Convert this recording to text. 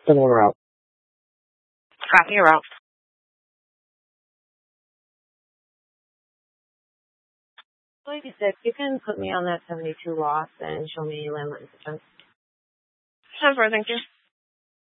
Send one out. Copy, you're out. Like I said, you can put me on that 72 loss and show me landline. 10-4, thank you.